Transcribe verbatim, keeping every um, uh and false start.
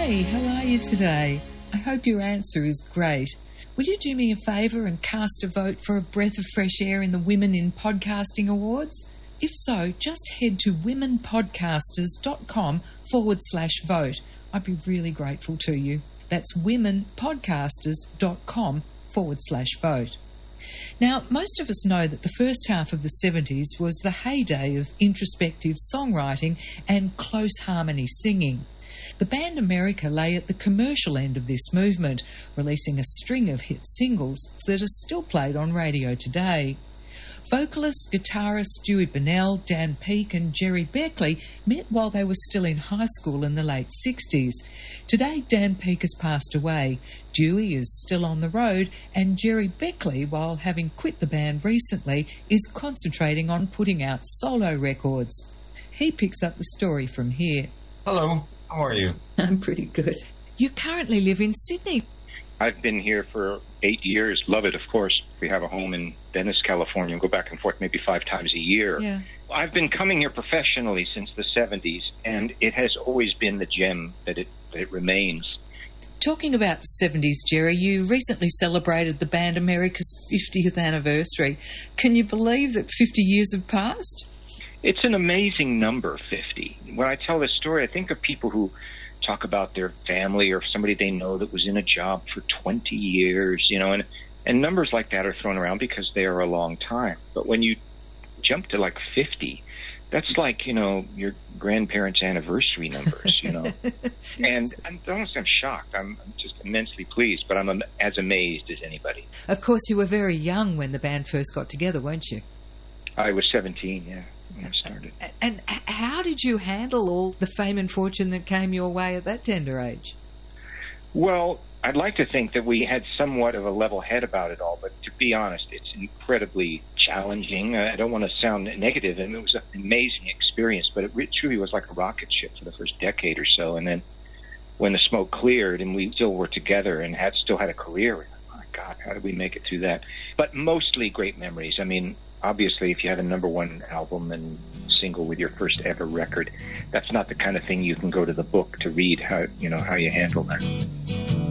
Hey, how are you today? I hope your answer is great. Will you do me a favour and cast a vote for a breath of fresh air in the Women in Podcasting Awards? If so, just head to womenpodcasters.com forward slash vote. I'd be really grateful to you. That's womenpodcasters.com forward slash vote. Now, most of us know that the first half of the seventies was the heyday of introspective songwriting and close harmony singing. The band America lay at the commercial end of this movement, releasing a string of hit singles that are still played on radio today. Vocalist, guitarist Dewey Bunnell, Dan Peake and Jerry Beckley met while they were still in high school in the late sixties. Today, Dan Peake has passed away. Dewey is still on the road, and Jerry Beckley, while having quit the band recently, is concentrating on putting out solo records. He picks up the story from here. Hello, how are you? I'm pretty good. You currently live in Sydney. I've been here for eight years. Love it, of course. We have a home in Venice, California, and go back and forth maybe five times a year. Yeah. I've been coming here professionally since the seventies, and it has always been the gem that it, that it remains. Talking about the seventies, Jerry, you recently celebrated the band America's fiftieth anniversary. Can you believe that fifty years have passed? It's an amazing number, fifty. When I tell this story, I think of people who talk about their family or somebody they know that was in a job for twenty years, you know, and, and numbers like that are thrown around because they are a long time. But when you jump to like fifty, that's like, you know, your grandparents' anniversary numbers, you know. And I'm, honestly, I'm shocked. I'm, I'm just immensely pleased, but I'm am- as amazed as anybody. Of course, you were very young when the band first got together, weren't you? I was seventeen, yeah, when I started. And how did you handle all the fame and fortune that came your way at that tender age? Well, I'd like to think that we had somewhat of a level head about it all, but to be honest, it's incredibly challenging. I don't want to sound negative, and it was an amazing experience, but it truly was like a rocket ship for the first decade or so. And then when the smoke cleared and we still were together and had still had a career, we thought, my God, how did we make it through that? But mostly great memories. I mean, obviously, if you have a number one album and single with your first ever record, that's not the kind of thing you can go to the book to read how, you know, how you handle that.